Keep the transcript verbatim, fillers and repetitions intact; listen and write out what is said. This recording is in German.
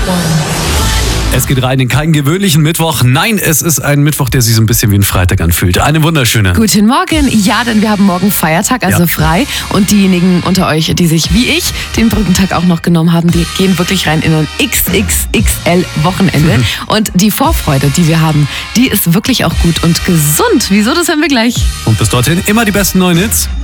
Es geht rein in keinen gewöhnlichen Mittwoch. Nein, es ist ein Mittwoch, der sich so ein bisschen wie ein Freitag anfühlt. Eine wunderschöne. Guten Morgen. Ja, denn wir haben morgen Feiertag, also Ja. frei. Und diejenigen unter euch, die sich wie ich den Brückentag auch noch genommen haben, die gehen wirklich rein in ein X X X L-Wochenende. Mhm. Und die Vorfreude, die wir haben, die ist wirklich auch gut und gesund. Wieso, das hören wir gleich. Und bis dorthin immer die besten neuen Hits.